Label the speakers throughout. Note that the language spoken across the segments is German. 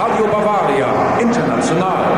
Speaker 1: Radio Bavaria International.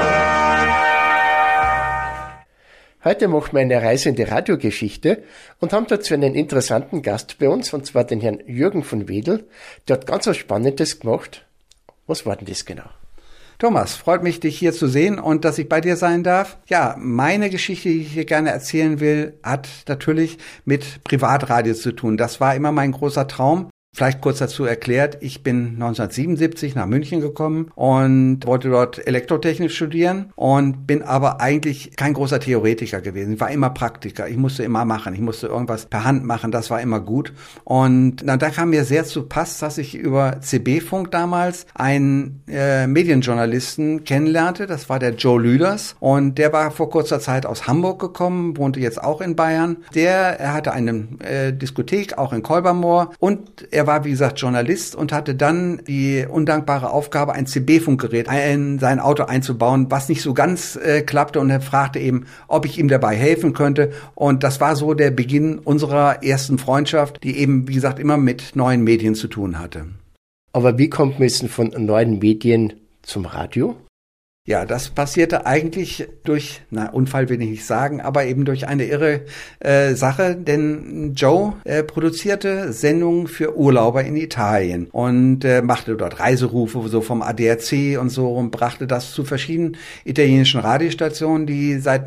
Speaker 2: Heute machen wir eine Reise in die Radiogeschichte und haben dazu einen interessanten Gast bei uns, und zwar den Herrn Jürgen von Wedel. Der hat ganz was Spannendes gemacht. Was war denn das genau?
Speaker 3: Thomas, freut mich, dich hier zu sehen und dass ich bei dir sein darf. Ja, meine Geschichte, die ich hier gerne erzählen will, hat natürlich mit Privatradio zu tun. Das war immer mein großer Traum. Vielleicht kurz dazu erklärt, ich bin 1977 nach München gekommen und wollte dort Elektrotechnik studieren und bin aber eigentlich kein großer Theoretiker gewesen. Ich war immer Praktiker. Ich musste immer machen. Ich musste irgendwas per Hand machen. Das war immer gut. Und da kam mir sehr zu Pass, dass ich über CB-Funk damals einen Medienjournalisten kennenlernte. Das war der Joe Lüders. Und der war vor kurzer Zeit aus Hamburg gekommen, wohnte jetzt auch in Bayern. Er hatte eine Diskothek, auch in Kolbermoor. Und er war, wie gesagt, Journalist und hatte dann die undankbare Aufgabe, ein CB-Funkgerät in sein Auto einzubauen, was nicht so ganz klappte, und er fragte eben, ob ich ihm dabei helfen könnte. Und das war so der Beginn unserer ersten Freundschaft, die eben, wie gesagt, immer mit neuen Medien zu tun hatte.
Speaker 2: Aber wie kommt man jetzt von neuen Medien zum Radio?
Speaker 3: Ja, das passierte eigentlich durch, Unfall will ich nicht sagen, aber eben durch eine irre Sache, denn Joe produzierte Sendungen für Urlauber in Italien und machte dort Reiserufe so vom ADAC und so und brachte das zu verschiedenen italienischen Radiostationen, die seit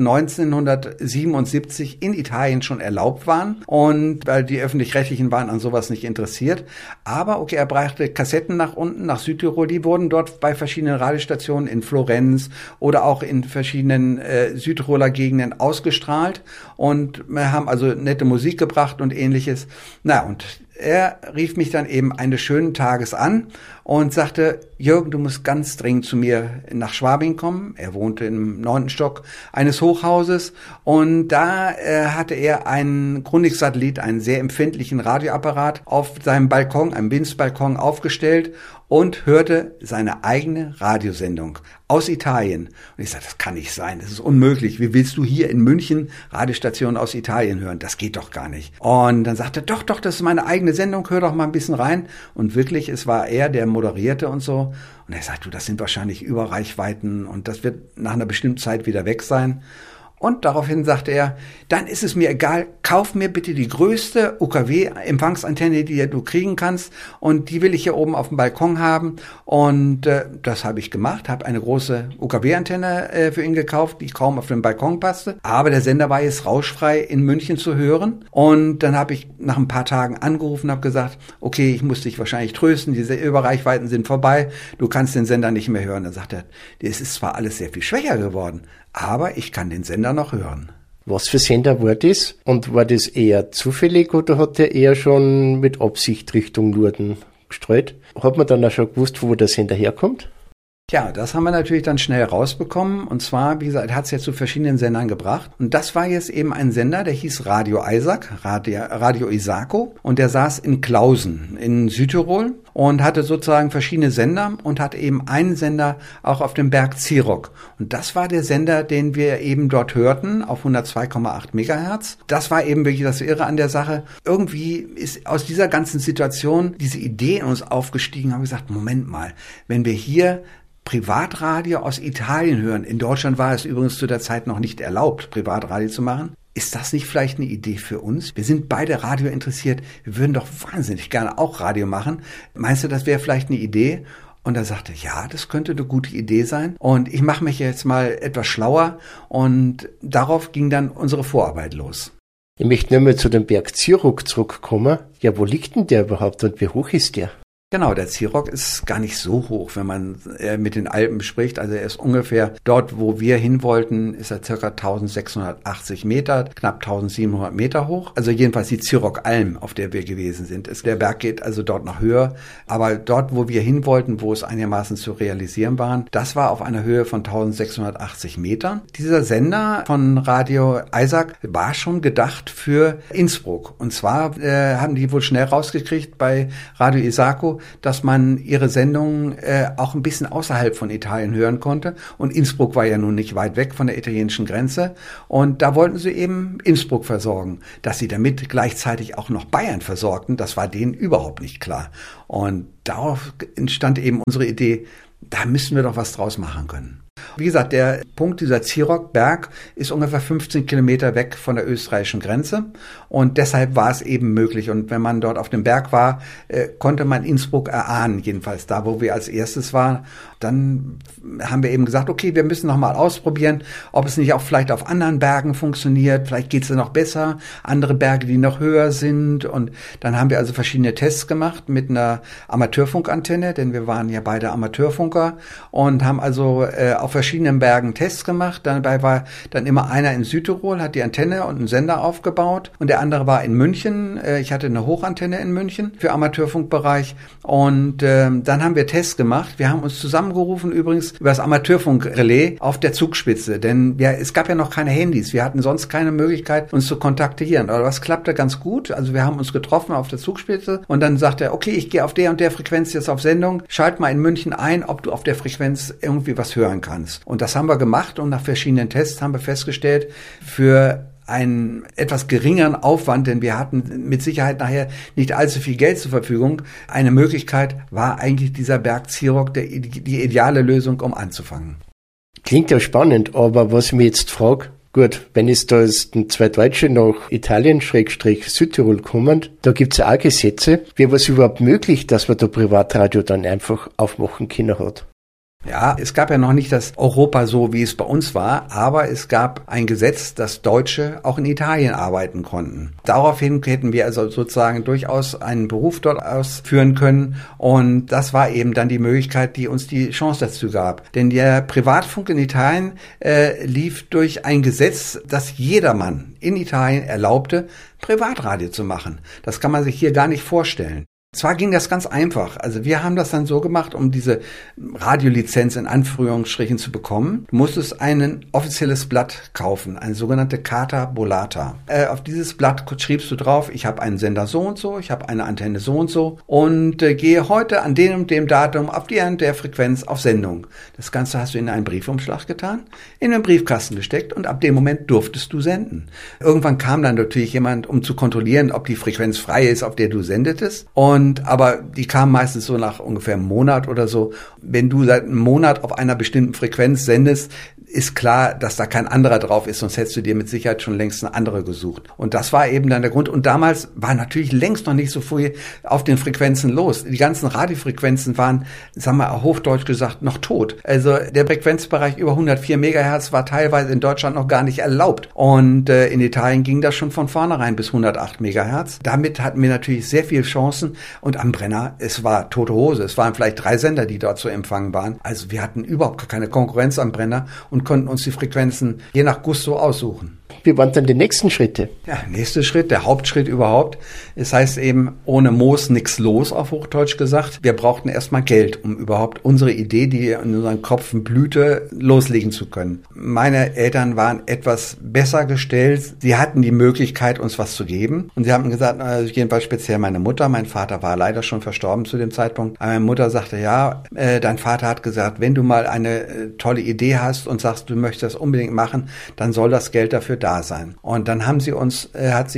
Speaker 3: 1977 in Italien schon erlaubt waren, und weil die Öffentlich-Rechtlichen waren an sowas nicht interessiert. Aber okay, er brachte Kassetten nach unten, nach Südtirol, die wurden dort bei verschiedenen Radiostationen in Florenz oder auch in verschiedenen Südtiroler Gegenden ausgestrahlt, und wir haben also nette Musik gebracht und ähnliches. Und er rief mich dann eben eines schönen Tages an und sagte, Jürgen, du musst ganz dringend zu mir nach Schwabing kommen. Er wohnte im 9. Stock eines Hochhauses, und da hatte er einen Grundig-Satellit, einen sehr empfindlichen Radioapparat auf seinem Balkon, einem Winzbalkon aufgestellt, und hörte seine eigene Radiosendung aus Italien. Und ich sagte, das kann nicht sein, das ist unmöglich. Wie willst du hier in München Radiostationen aus Italien hören? Das geht doch gar nicht. Und dann sagte er, doch, das ist meine eigene Sendung, hör doch mal ein bisschen rein. Und wirklich, es war er, der moderierte und so. Und er sagt, das sind wahrscheinlich Überreichweiten und das wird nach einer bestimmten Zeit wieder weg sein. Und daraufhin sagte er, dann ist es mir egal, kauf mir bitte die größte UKW-Empfangsantenne, die du kriegen kannst, und die will ich hier oben auf dem Balkon haben. Und das habe ich gemacht, habe eine große UKW-Antenne für ihn gekauft, die kaum auf den Balkon passte. Aber der Sender war jetzt rauschfrei in München zu hören. Und dann habe ich nach ein paar Tagen angerufen und habe gesagt, okay, ich muss dich wahrscheinlich trösten, diese Überreichweiten sind vorbei, du kannst den Sender nicht mehr hören. Dann sagt er, es ist zwar alles sehr viel schwächer geworden, aber ich kann den Sender noch hören.
Speaker 2: Was für Sender war das? Und war das eher zufällig oder hat er eher schon mit Absicht Richtung Norden gestreut? Hat man dann auch schon gewusst, wo der Sender herkommt?
Speaker 3: Ja, das haben wir natürlich dann schnell rausbekommen. Und zwar, wie gesagt, er hat es ja zu verschiedenen Sendern gebracht. Und das war jetzt eben ein Sender, der hieß Radio Isaac, Radio Isako. Und der saß in Klausen in Südtirol und hatte sozusagen verschiedene Sender und hatte eben einen Sender auch auf dem Berg Zirok. Und das war der Sender, den wir eben dort hörten, auf 102,8 Megahertz. Das war eben wirklich das Irre an der Sache. Irgendwie ist aus dieser ganzen Situation diese Idee in uns aufgestiegen, haben gesagt, Moment mal, wenn wir hier Privatradio aus Italien hören. In Deutschland war es übrigens zu der Zeit noch nicht erlaubt, Privatradio zu machen. Ist das nicht vielleicht eine Idee für uns? Wir sind beide Radio interessiert. Wir würden doch wahnsinnig gerne auch Radio machen. Meinst du, das wäre vielleicht eine Idee? Und er sagte, ja, das könnte eine gute Idee sein. Und ich mache mich jetzt mal etwas schlauer. Und darauf ging dann unsere Vorarbeit los.
Speaker 2: Ich möchte nur mal zu dem Berg Zirok zurückkommen. Ja, wo liegt denn der überhaupt und wie hoch ist der?
Speaker 3: Genau, der Zirok ist gar nicht so hoch, wenn man mit den Alpen spricht. Also er ist ungefähr dort, wo wir hin wollten, ist er circa 1680 Meter, knapp 1700 Meter hoch. Also jedenfalls die Zirok-Alm, auf der wir gewesen sind. Der Berg geht also dort noch höher. Aber dort, wo wir hin wollten, wo es einigermaßen zu realisieren waren, das war auf einer Höhe von 1680 Metern. Dieser Sender von Radio Isaac war schon gedacht für Innsbruck. Und zwar haben die wohl schnell rausgekriegt bei Radio Isako, dass man ihre Sendungen auch ein bisschen außerhalb von Italien hören konnte. Und Innsbruck war ja nun nicht weit weg von der italienischen Grenze. Und da wollten sie eben Innsbruck versorgen. Dass sie damit gleichzeitig auch noch Bayern versorgten, das war denen überhaupt nicht klar. Und darauf entstand eben unsere Idee, da müssen wir doch was draus machen können. Wie gesagt, der Punkt dieser Zierok-Berg ist ungefähr 15 Kilometer weg von der österreichischen Grenze und deshalb war es eben möglich. Und wenn man dort auf dem Berg war, konnte man Innsbruck erahnen, jedenfalls da, wo wir als erstes waren. Dann haben wir eben gesagt, okay, wir müssen noch mal ausprobieren, ob es nicht auch vielleicht auf anderen Bergen funktioniert. Vielleicht geht es ja noch besser, andere Berge, die noch höher sind. Und dann haben wir also verschiedene Tests gemacht mit einer Amateurfunkantenne, denn wir waren ja beide Amateurfunker und haben also auf verschiedenen Bergen Tests gemacht. Dabei war dann immer einer in Südtirol, hat die Antenne und einen Sender aufgebaut und der andere war in München. Ich hatte eine Hochantenne in München für Amateurfunkbereich und dann haben wir Tests gemacht. Wir haben uns zusammengerufen übrigens über das Amateurfunkrelais auf der Zugspitze, denn es gab ja noch keine Handys. Wir hatten sonst keine Möglichkeit, uns zu kontaktieren. Aber das klappte ganz gut. Also wir haben uns getroffen auf der Zugspitze und dann sagte er, okay, ich gehe auf der und der Frequenz jetzt auf Sendung. Schalt mal in München ein, ob du auf der Frequenz irgendwie was hören kannst. Und das haben wir gemacht und nach verschiedenen Tests haben wir festgestellt, für einen etwas geringeren Aufwand, denn wir hatten mit Sicherheit nachher nicht allzu viel Geld zur Verfügung. Eine Möglichkeit war eigentlich dieser Berg Zierok die ideale Lösung, um anzufangen.
Speaker 2: Klingt ja spannend, aber was ich mich jetzt frage, gut, wenn jetzt da zwei Deutsche nach Italien-Südtirol kommen, da gibt's ja auch Gesetze. Wäre was überhaupt möglich, dass man da Privatradio dann einfach aufmachen können hat?
Speaker 3: Ja, es gab ja noch nicht das Europa so, wie es bei uns war, aber es gab ein Gesetz, dass Deutsche auch in Italien arbeiten konnten. Daraufhin hätten wir also sozusagen durchaus einen Beruf dort ausführen können und das war eben dann die Möglichkeit, die uns die Chance dazu gab. Denn der Privatfunk in Italien lief durch ein Gesetz, das jedermann in Italien erlaubte, Privatradio zu machen. Das kann man sich hier gar nicht vorstellen. Zwar ging das ganz einfach. Also wir haben das dann so gemacht, um diese Radiolizenz in Anführungsstrichen zu bekommen. Du musstest ein offizielles Blatt kaufen, eine sogenannte Carta Bollata. Auf dieses Blatt schriebst du drauf, ich habe einen Sender so und so, ich habe eine Antenne so und gehe heute an dem und dem Datum auf die und der Frequenz auf Sendung. Das Ganze hast du in einen Briefumschlag getan, in den Briefkasten gesteckt und ab dem Moment durftest du senden. Irgendwann kam dann natürlich jemand, um zu kontrollieren, ob die Frequenz frei ist, auf der du sendetest. Aber die kamen meistens so nach ungefähr einem Monat oder so. Wenn du seit einem Monat auf einer bestimmten Frequenz sendest, ist klar, dass da kein anderer drauf ist, sonst hättest du dir mit Sicherheit schon längst eine andere gesucht. Und das war eben dann der Grund. Und damals war natürlich längst noch nicht so viel auf den Frequenzen los. Die ganzen Radiofrequenzen waren, sagen wir auf Hochdeutsch gesagt, noch tot. Also der Frequenzbereich über 104 Megahertz war teilweise in Deutschland noch gar nicht erlaubt. Und in Italien ging das schon von vornherein bis 108 Megahertz. Damit hatten wir natürlich sehr viele Chancen. Und am Brenner, es war tote Hose. Es waren vielleicht 3 Sender, die dort zu empfangen waren. Also wir hatten überhaupt keine Konkurrenz am Brenner und konnten uns die Frequenzen je nach Gusto aussuchen.
Speaker 2: Wie waren dann die nächsten Schritte?
Speaker 3: Ja, nächster Schritt, der Hauptschritt überhaupt. Es heißt eben, ohne Moos nix los, auf Hochdeutsch gesagt. Wir brauchten erstmal Geld, um überhaupt unsere Idee, die in unseren Köpfen blühte, loslegen zu können. Meine Eltern waren etwas besser gestellt. Sie hatten die Möglichkeit, uns was zu geben. Und sie haben gesagt, also jedenfalls speziell meine Mutter, mein Vater war leider schon verstorben zu dem Zeitpunkt. Aber meine Mutter sagte, ja, dein Vater hat gesagt, wenn du mal eine tolle Idee hast und sagst, du möchtest das unbedingt machen, dann soll das Geld dafür da sein. Und dann hat sie uns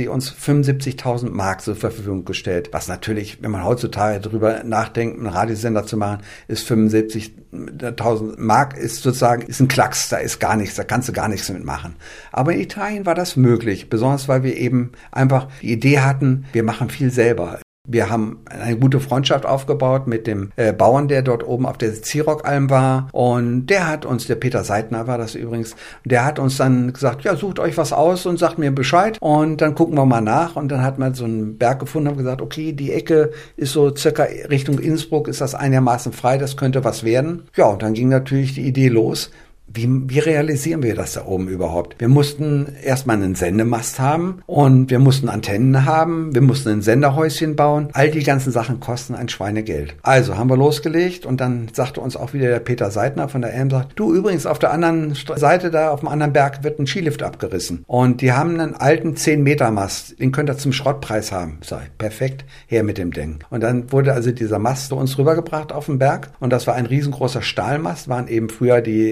Speaker 3: 75.000 Mark zur Verfügung gestellt. Was natürlich, wenn man heutzutage darüber nachdenkt, einen Radiosender zu machen, ist 75.000 Mark ist ein Klacks, da ist gar nichts, da kannst du gar nichts mitmachen. Aber in Italien war das möglich, besonders weil wir eben einfach die Idee hatten, wir machen viel selber. Wir haben eine gute Freundschaft aufgebaut mit dem Bauern, der dort oben auf der Zierok-Alm war. Und der hat uns, der Peter Seidner war das übrigens, der hat uns dann gesagt, ja, sucht euch was aus und sagt mir Bescheid. Und dann gucken wir mal nach. Und dann hat man so einen Berg gefunden und gesagt, okay, die Ecke ist so circa Richtung Innsbruck, ist das einigermaßen frei, das könnte was werden. Ja, und dann ging natürlich die Idee los. Wie realisieren wir das da oben überhaupt? Wir mussten erstmal einen Sendemast haben und wir mussten Antennen haben, wir mussten ein Senderhäuschen bauen. All die ganzen Sachen kosten ein Schweinegeld. Also haben wir losgelegt und dann sagte uns auch wieder der Peter Seidner von der Elm, sagt, du übrigens auf der anderen Seite da, auf dem anderen Berg wird ein Skilift abgerissen. Und die haben einen alten 10-Meter-Mast, den könnt ihr zum Schrottpreis haben. Sag ich, perfekt, her mit dem Ding. Und dann wurde also dieser Mast zu uns rübergebracht auf den Berg und das war ein riesengroßer Stahlmast, waren eben früher die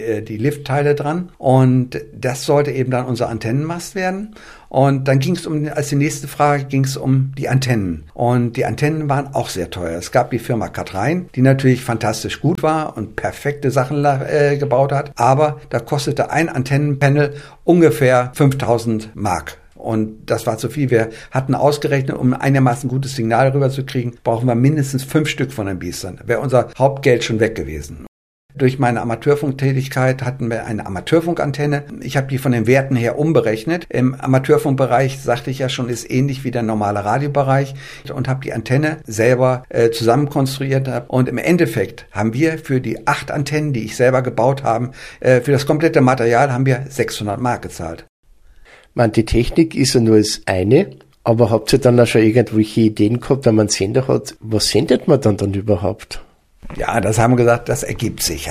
Speaker 3: Liftteile dran. Und das sollte eben dann unser Antennenmast werden. Und dann ging es als die nächste Frage ging es um die Antennen. Und die Antennen waren auch sehr teuer. Es gab die Firma Kathrein, die natürlich fantastisch gut war und perfekte Sachen gebaut hat. Aber da kostete ein Antennenpanel ungefähr 5.000 Mark. Und das war zu viel. Wir hatten ausgerechnet, um einigermaßen gutes Signal rüberzukriegen, brauchen wir mindestens 5 Stück von den Biestern. Wäre unser Hauptgeld schon weg gewesen. Durch meine Amateurfunktätigkeit hatten wir eine Amateurfunkantenne. Ich habe die von den Werten her umberechnet. Im Amateurfunkbereich, sagte ich ja schon, ist ähnlich wie der normale Radiobereich und habe die Antenne selber zusammenkonstruiert. Und im Endeffekt haben wir für die 8 Antennen, die ich selber gebaut habe, für das komplette Material haben wir 600 Mark gezahlt.
Speaker 2: Man, die Technik ist ja nur das eine, aber habt ihr dann auch schon irgendwelche Ideen gehabt, wenn man einen Sender hat? Was sendet man dann überhaupt?
Speaker 3: Ja, das haben wir gesagt, das ergibt sich.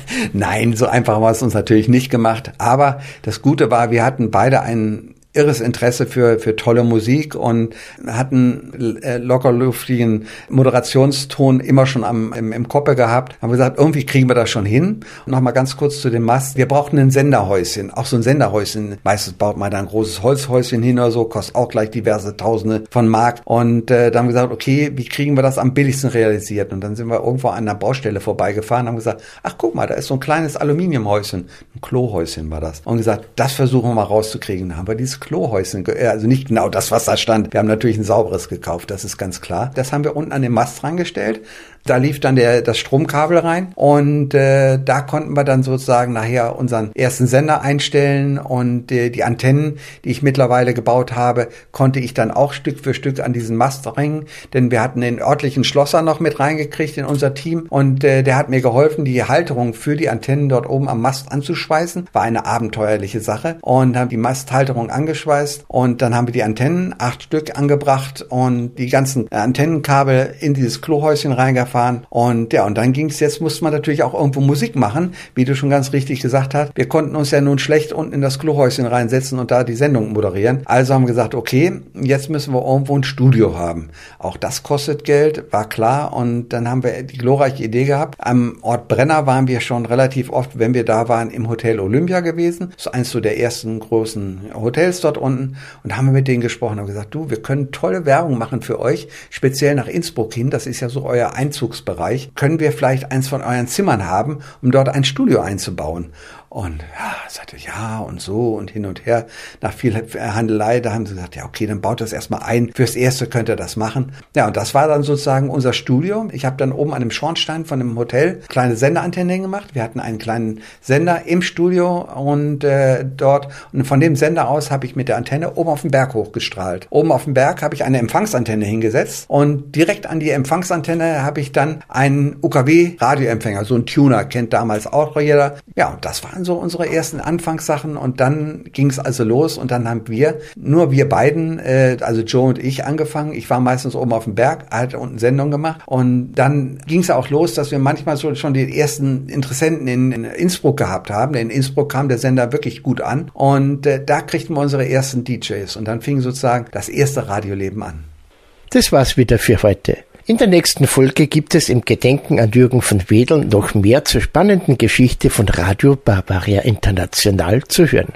Speaker 3: Nein, so einfach haben wir es uns natürlich nicht gemacht. Aber das Gute war, wir hatten beide ein irres Interesse für tolle Musik und hatten lockerluftigen Moderationston immer schon im Kopf gehabt. Haben gesagt, irgendwie kriegen wir das schon hin. Und nochmal ganz kurz zu dem Mast. Wir brauchten ein Senderhäuschen. Auch so ein Senderhäuschen. Meistens baut man da ein großes Holzhäuschen hin oder so. Kostet auch gleich diverse Tausende von Mark. Und da haben wir gesagt, okay, wie kriegen wir das am billigsten realisiert? Und dann sind wir irgendwo an einer Baustelle vorbeigefahren und haben gesagt, ach guck mal, da ist so ein kleines Aluminiumhäuschen. Ein Klohäuschen war das. Und gesagt, das versuchen wir mal rauszukriegen. Da haben wir dieses Klohäuschen, also nicht genau das, was da stand. Wir haben natürlich ein sauberes gekauft, das ist ganz klar. Das haben wir unten an den Mast rangestellt. Da lief dann das Stromkabel rein und da konnten wir dann sozusagen nachher unseren ersten Sender einstellen und die Antennen, die ich mittlerweile gebaut habe, konnte ich dann auch Stück für Stück an diesen Mast ringen, denn wir hatten den örtlichen Schlosser noch mit reingekriegt in unser Team und der hat mir geholfen, die Halterung für die Antennen dort oben am Mast anzuschweißen. War eine abenteuerliche Sache und haben die Masthalterung angeschweißt und dann haben wir die Antennen, 8 Stück angebracht und die ganzen Antennenkabel in dieses Klohäuschen reingefahren. Und ja, und dann jetzt musste man natürlich auch irgendwo Musik machen, wie du schon ganz richtig gesagt hast. Wir konnten uns ja nun schlecht unten in das Klohäuschen reinsetzen und da die Sendung moderieren. Also haben wir gesagt, okay, jetzt müssen wir irgendwo ein Studio haben. Auch das kostet Geld, war klar. Und dann haben wir die glorreiche Idee gehabt. Am Ort Brenner waren wir schon relativ oft, wenn wir da waren, im Hotel Olympia gewesen. Das ist eins so der ersten großen Hotels dort unten. Und haben wir mit denen gesprochen und gesagt, du, wir können tolle Werbung machen für euch, speziell nach Innsbruck hin. Das ist ja so euer Einzugsbereich. Können wir vielleicht eins von euren Zimmern haben, um dort ein Studio einzubauen? Und ja, sagte ja und so und hin und her. Nach viel Handelei, da haben sie gesagt, ja okay, dann baut das erstmal ein. Fürs Erste könnt ihr das machen. Ja, und das war dann sozusagen unser Studio. Ich habe dann oben an dem Schornstein von dem Hotel kleine Senderantennen gemacht. Wir hatten einen kleinen Sender im Studio und dort. Und von dem Sender aus habe ich mit der Antenne oben auf den Berg hochgestrahlt. Oben auf dem Berg habe ich eine Empfangsantenne hingesetzt und direkt an die Empfangsantenne habe ich dann einen UKW-Radioempfänger, so ein Tuner, kennt damals auch jeder. Ja, und das waren so unsere ersten Anfangssachen und dann ging es also los und dann haben wir beiden, also Joe und ich, angefangen. Ich war meistens oben auf dem Berg, hatte unten Sendung gemacht und dann ging es auch los, dass wir manchmal so schon die ersten Interessenten in Innsbruck gehabt haben. Denn in Innsbruck kam der Sender wirklich gut an und da kriegten wir unsere ersten DJs und dann fing sozusagen das erste Radioleben an.
Speaker 2: Das war's wieder für heute. In der nächsten Folge gibt es im Gedenken an Jürgen von Wedel noch mehr zur spannenden Geschichte von Radio Bavaria International zu hören.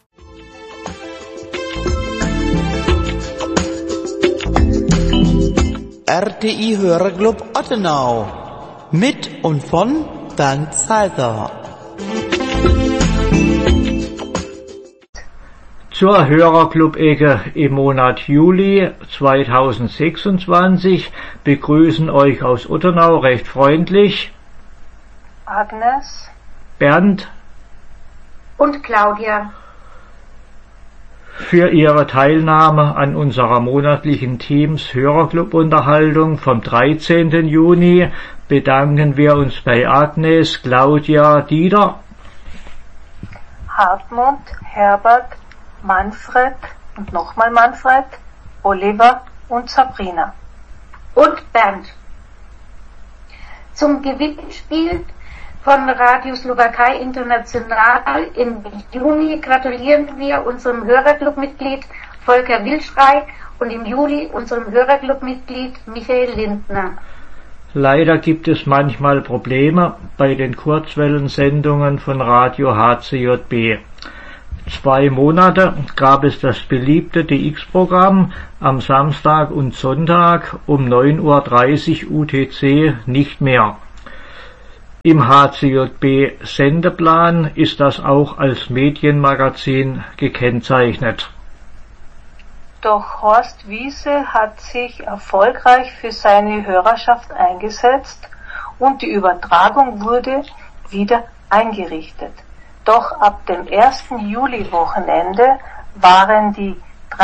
Speaker 4: RTI Hörerclub Ottenau mit und von Bernd Salter.
Speaker 5: Zur Hörerclub-Ecke im Monat Juli 2026 begrüßen euch aus Ottenau recht freundlich
Speaker 6: Agnes,
Speaker 5: Bernd
Speaker 6: und Claudia.
Speaker 5: Für ihre Teilnahme an unserer monatlichen Teams Hörerclub-Unterhaltung vom 13. Juni bedanken wir uns bei Agnes, Claudia, Dieter,
Speaker 6: Hartmut, Herbert, Manfred und nochmal Manfred, Oliver und Sabrina. Und Bernd. Zum Gewinnspiel von Radio Slowakei International im Juni gratulieren wir unserem Hörerclub-Mitglied Volker Wilschrei und im Juli unserem Hörerclub-Mitglied Michael Lindner.
Speaker 5: Leider gibt es manchmal Probleme bei den Kurzwellensendungen von Radio HCJB. 2 Monate gab es das beliebte DX-Programm am Samstag und Sonntag um 9:30 Uhr UTC nicht mehr. Im HCJB-Sendeplan ist das auch als Medienmagazin gekennzeichnet.
Speaker 7: Doch Horst Wiese hat sich erfolgreich für seine Hörerschaft eingesetzt und die Übertragung wurde wieder eingerichtet. Doch ab dem 1. Juli-Wochenende waren die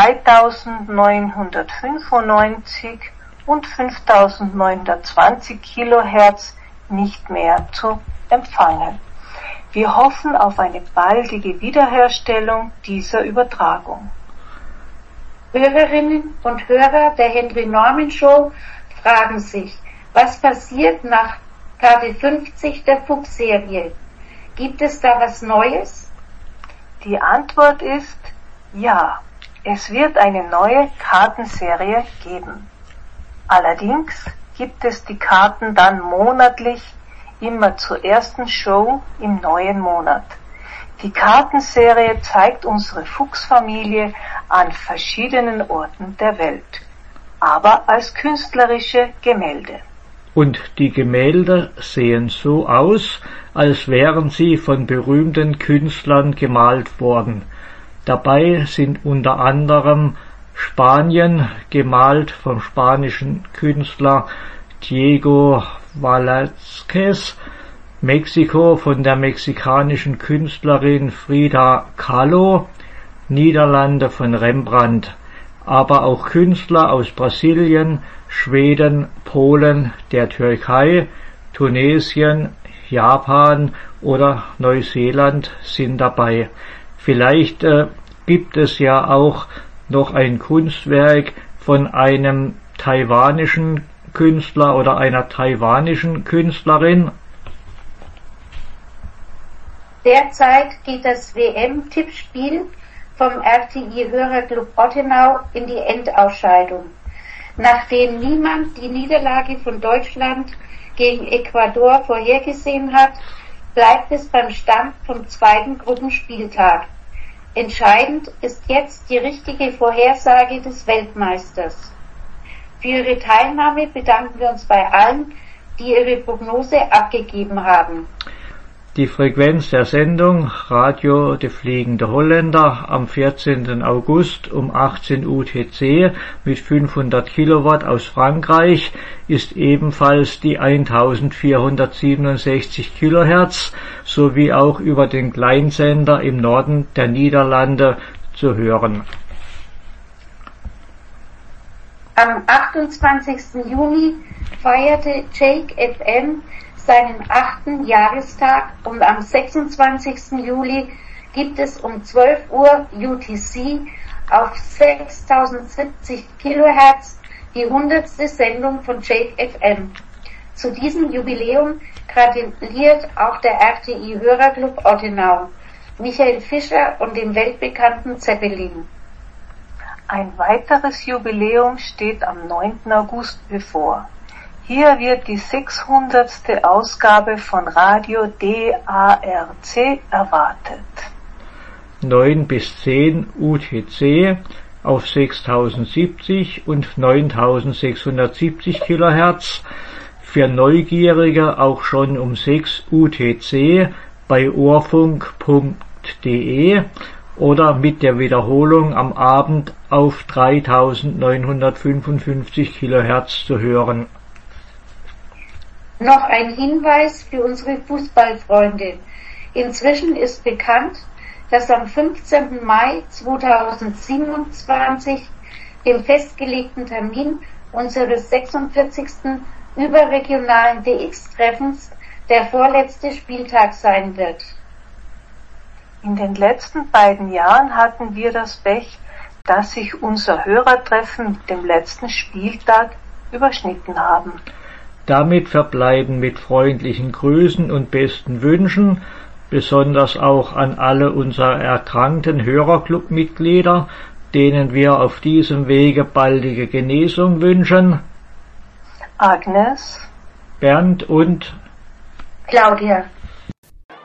Speaker 7: 3995 und 5920 Kilohertz nicht mehr zu empfangen. Wir hoffen auf eine baldige Wiederherstellung dieser Übertragung.
Speaker 6: Hörerinnen und Hörer der Henry Norman Show fragen sich, was passiert nach Karte 50 der Fuchs-Serie? Gibt es da was Neues?
Speaker 7: Die Antwort ist ja, es wird eine neue Kartenserie geben. Allerdings gibt es die Karten dann monatlich, immer zur ersten Show im neuen Monat. Die Kartenserie zeigt unsere Fuchsfamilie an verschiedenen Orten der Welt, aber als künstlerische Gemälde.
Speaker 5: Und die Gemälde sehen so aus, als wären sie von berühmten Künstlern gemalt worden. Dabei sind unter anderem Spanien gemalt vom spanischen Künstler Diego Velázquez, Mexiko von der mexikanischen Künstlerin Frida Kahlo, Niederlande von Rembrandt, aber auch Künstler aus Brasilien, Schweden, Polen, der Türkei, Tunesien, Japan oder Neuseeland sind dabei. Vielleicht gibt es ja auch noch ein Kunstwerk von einem taiwanischen Künstler oder einer taiwanischen Künstlerin.
Speaker 6: Derzeit geht das WM-Tippspiel vom RTI-Hörerclub Ottenau in die Endausscheidung. Nachdem niemand die Niederlage von Deutschland gegen Ecuador vorhergesehen hat, bleibt es beim Stand vom 2. Gruppenspieltag. Entscheidend ist jetzt die richtige Vorhersage des Weltmeisters. Für Ihre Teilnahme bedanken wir uns bei allen, die ihre Prognose abgegeben haben.
Speaker 5: Die Frequenz der Sendung Radio De Fliegende Holländer am 14. August um 18 UTC mit 500 Kilowatt aus Frankreich ist ebenfalls die 1467 Kilohertz sowie auch über den Kleinsender im Norden der Niederlande zu hören.
Speaker 6: Am 28. Juni feierte Jake FM seinen 8. Jahrestag und am 26. Juli gibt es um 12 Uhr UTC auf 6070 Kilohertz die 100. Sendung von Jake FM. Zu diesem Jubiläum gratuliert auch der RTI Hörerclub Ottenau, Michael Fischer und dem weltbekannten Zeppelin.
Speaker 7: Ein weiteres Jubiläum steht am 9. August bevor. Hier wird die 600. Ausgabe von Radio DARC erwartet.
Speaker 5: 9 bis 10 UTC auf 6070 und 9670 Kilohertz, für Neugierige auch schon um 6 UTC bei ohrfunk.de oder mit der Wiederholung am Abend auf 3955 Kilohertz zu hören.
Speaker 6: Noch ein Hinweis für unsere Fußballfreunde. Inzwischen ist bekannt, dass am 15. Mai 2027, dem festgelegten Termin unseres 46. überregionalen DX-Treffens, der vorletzte Spieltag sein wird.
Speaker 7: In den letzten beiden Jahren hatten wir das Pech, dass sich unser Hörertreffen mit dem letzten Spieltag überschnitten haben.
Speaker 5: Damit verbleiben mit freundlichen Grüßen und besten Wünschen, besonders auch an alle unsere erkrankten Hörerclub-Mitglieder, denen wir auf diesem Wege baldige Genesung wünschen.
Speaker 7: Agnes,
Speaker 5: Bernd und
Speaker 6: Claudia.